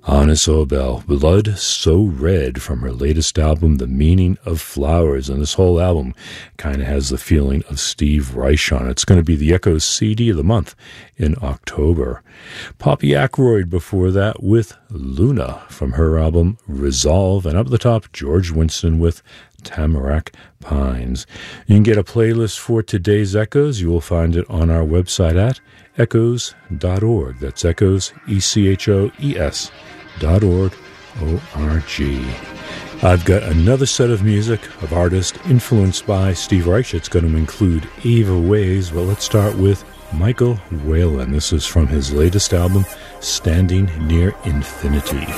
Anna Sobel, Blood So Red, from her latest album, The Meaning of Flowers. And this whole album kind of has the feeling of Steve Reich on it. It's going to be the Echoes CD of the month in October. Poppy Ackroyd before that with Luna from her album Resolve. And up at the top, George Winston with Tamarack Pines. You can get a playlist for today's Echoes. You will find it on our website at echoes.org. That's Echoes, ECHOES.org, O-R-G. I've got another set of music of artists influenced by Steve Reich. It's going to include Eva Ways. Well, let's start with Michael Whalen. This is from his latest album, Standing Near Infinity.